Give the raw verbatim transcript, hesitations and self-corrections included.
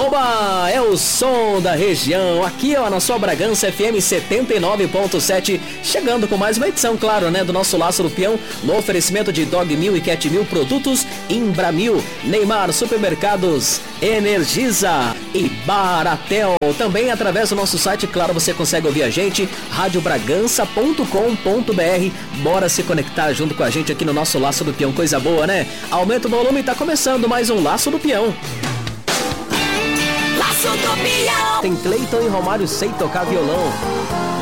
Oba! É o som da região, aqui ó, na sua Bragança F M setenta e nove ponto sete, chegando com mais uma edição, claro, né, do nosso Laço do Peão, no oferecimento de Dog Mil e Cat Mil Produtos, Imbramil, Neymar Supermercados, Energisa e Baratel. Também através do nosso site, claro, você consegue ouvir a gente, rádio bragança ponto com ponto b r. Bora se conectar junto com a gente aqui no nosso Laço do Peão, coisa boa, né? Aumenta o volume, tá começando mais um Laço do Peão. Laço do Peão. Tem Cleiton e Romário sem tocar violão.